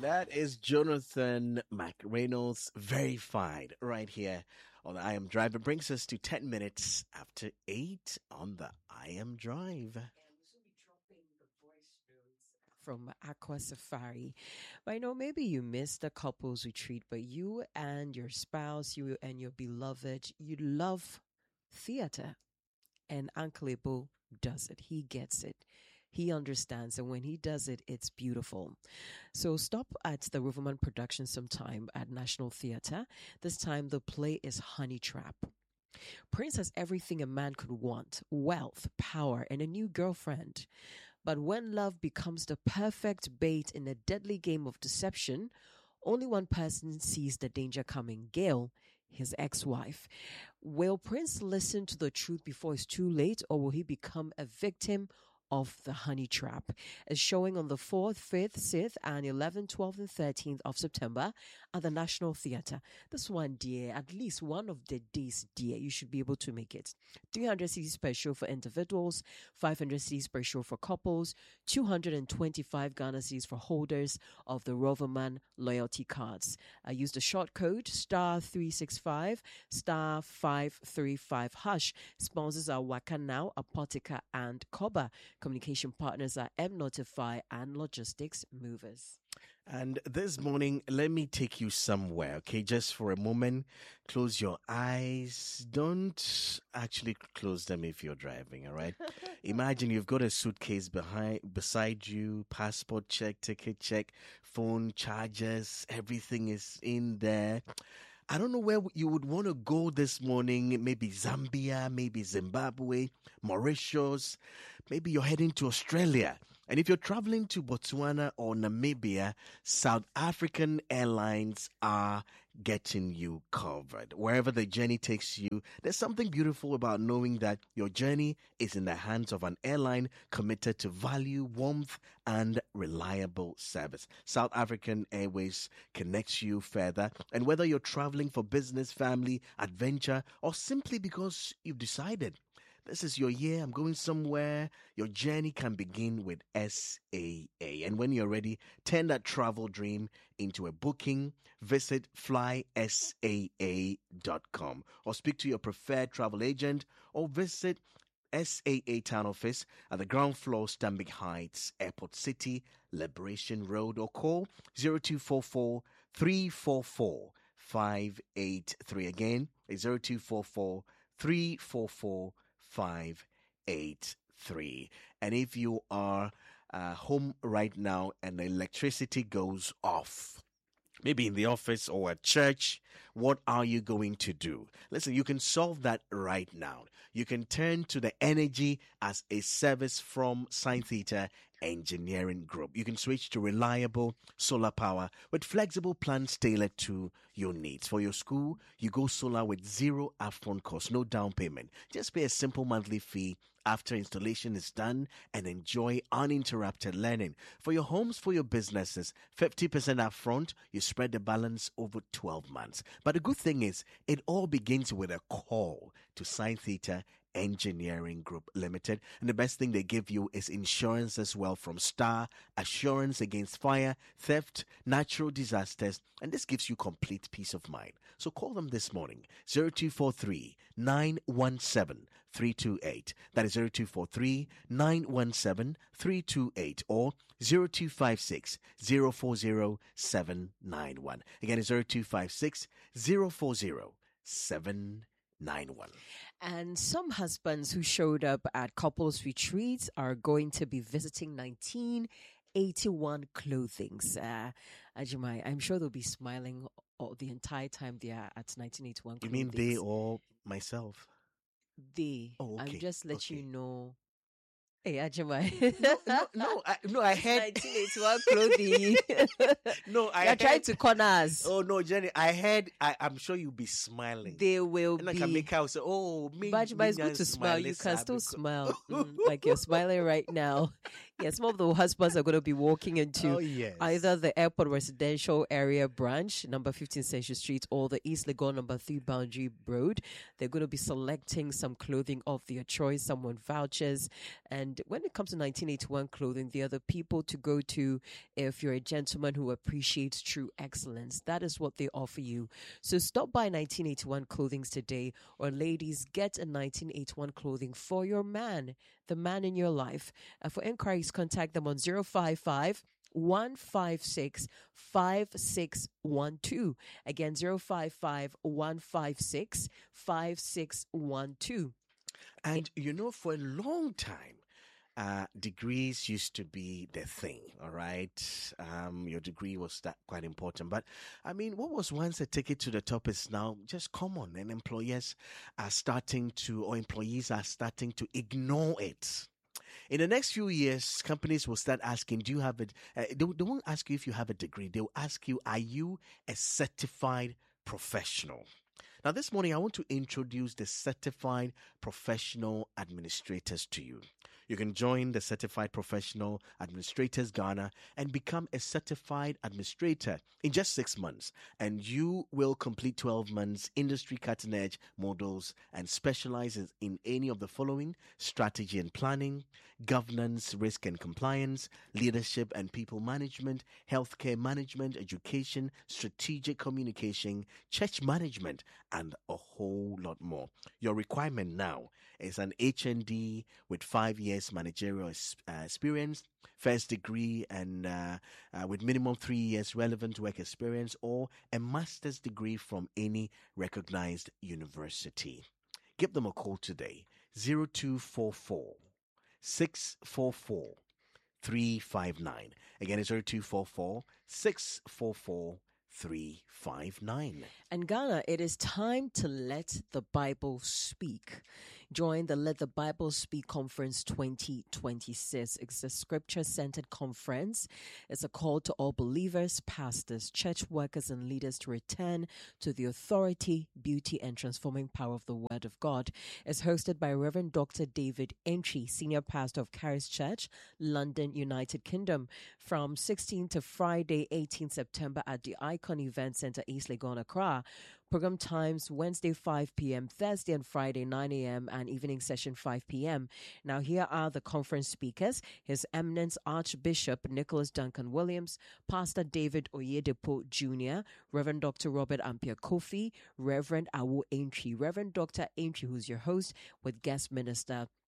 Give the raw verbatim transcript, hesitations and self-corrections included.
That is Jonathan McReynolds, verified right here on the I Am Drive. It brings us to ten minutes after eight on the I Am Drive. From Aqua Safari. But I know maybe you missed the couples retreat, but you and your spouse, you and your beloved, you love theater. And Uncle Ibu does it. He gets it. He understands. And when he does it, it's beautiful. So stop at the Riverman production sometime at National Theatre. This time the play is Honey Trap. Prince has everything a man could want: wealth, power, and a new girlfriend. But when love becomes the perfect bait in a deadly game of deception, only one person sees the danger coming: Gail, his ex-wife. Will Prince listen to the truth before it's too late, or will he become a victim of the honey trap? Is showing on the fourth, fifth, sixth, and eleventh, twelfth, and thirteenth of September at the National Theatre. This one, dear, at least one of the days, dear, you should be able to make it. three hundred cedis per show for individuals, five hundred cedis per show for couples, two hundred twenty-five Ghana cedis for holders of the Roverman loyalty cards. I use the short code star three six five star five three five hash. Sponsors are Waka Now, Apotica, and Koba. Communication partners are M Notify and Logistics Movers. And this morning, let me take you somewhere, okay? Just for a moment, close your eyes. Don't actually close them if you're driving, all right? Imagine you've got a suitcase behind, beside you, passport check, ticket check, phone chargers, everything is in there. I don't know where you would want to go this morning. Maybe Zambia, maybe Zimbabwe, Mauritius. Maybe you're heading to Australia. And if you're traveling to Botswana or Namibia, South African Airlines are getting you covered. Wherever the journey takes you, there's something beautiful about knowing that your journey is in the hands of an airline committed to value, warmth, and reliable service. South African Airways connects you further. And whether you're traveling for business, family, adventure, or simply because you've decided this is your year, I'm going somewhere, your journey can begin with S A A. And when you're ready, turn that travel dream into a booking. Visit fly S A A dot com or speak to your preferred travel agent or visit S A A Town Office at the ground floor, Stanbic Heights, Airport City, Liberation Road, or call zero two four four, three four four, five eight three. Again, zero two four four, three four four, five eight three. And if you are uh, home right now and the electricity goes off, maybe in the office or at church, what are you going to do? Listen, you can solve that right now. You can turn to the energy as a service from Sign Theta Engineering Group. You can switch to reliable solar power with flexible plans tailored to your needs. For your school, you go solar with zero upfront cost, no down payment. Just pay a simple monthly fee after installation is done and enjoy uninterrupted learning. For your homes, for your businesses, fifty percent upfront, you spread the balance over twelve months. But the good thing is, it all begins with a call to Sign Theta Engineering Group Limited. And the best thing they give you is insurance as well from Star, assurance against fire, theft, natural disasters, and this gives you complete peace of mind. So call them this morning, zero two four three, nine one seven, three two eight. That is zero two four three, nine one seven, three two eight or zero two five six, zero four zero, seven nine one. Again, it's zero two five six, zero four zero, seven nine one. And some husbands who showed up at couples retreats are going to be visiting nineteen eighty-one Clothings. Uh, Ajimai, I'm sure they'll be smiling all, the entire time they are at nineteen eighty-one You Clothings. mean they or myself? They. Oh, okay. I'm just let Okay. you know. Hey, Ajimai. No, no, no, I, no, I had nineteen eighty-one Clothing. no, I You're had, trying to corner us. Oh no, Jenny, I had. I, I'm sure you'll be smiling. They will and I be. can make out say, "Oh, me, But me it's good nyan to smile. You can Lisa, still because-" smile. Mm, like you're smiling right now. Yeah, some of the husbands are going to be walking into Oh, yes. either the airport residential area branch, number fifteen Century Street, or the East Legon number three Boundary Road. They're going to be selecting some clothing of their choice, someone vouchers. And when it comes to nineteen eighty-one clothing, they are the people to go to if you're a gentleman who appreciates true excellence. That is what they offer you. So stop by nineteen eighty-one Clothings today, or ladies, get a nineteen eighty-one clothing for your man, the man in your life. Uh, for inquiries, contact them on zero five five, one five six, five six one two. Again, zero five five, one five six, five six one two. And you know, for a long time, uh, degrees used to be the thing, all right? Um, your degree was that quite important. But I mean, what was once a ticket to the top is now just common, and employers are starting to, or employees are starting to ignore it. In the next few years, companies will start asking, do you have a, uh, they, they won't ask you if you have a degree. They'll ask you, are you a certified professional? Now, this morning, I want to introduce the Certified Professional Administrators to you. You can join the Certified Professional Administrators Ghana and become a certified administrator in just six months. And you will complete twelve months industry cutting edge models and specialize in any of the following: strategy and planning, governance, risk and compliance, leadership and people management, healthcare management, education, strategic communication, church management, and a whole lot more. Your requirement now is an H N D with five years managerial uh, experience, first degree, and uh, uh, with minimum three years relevant work experience, or a master's degree from any recognized university. Give them a call today, zero two four four, six four four, three five nine. Again, it's zero two four four, six four four, three five nine. And Ghana, it is time to let the Bible speak. Join the Let the Bible Speak Conference twenty twenty-six. It's a scripture-centered conference. It's a call to all believers, pastors, church workers, and leaders to return to the authority, beauty, and transforming power of the Word of God. It's hosted by Reverend Doctor David Entry, Senior Pastor of Charis Church, London, United Kingdom, from sixteenth to Friday, eighteenth September at the Icon Event Center, East Legon, Accra. Program times Wednesday five p.m., Thursday and Friday nine a.m., and evening session five p.m. Now, here are the conference speakers: His Eminence Archbishop Nicholas Duncan Williams, Pastor David Oyedepo Junior, Reverend Doctor Robert Ampia Kofi, Reverend Awo Aintree, Reverend Doctor Aintree, who's your host, with guest minister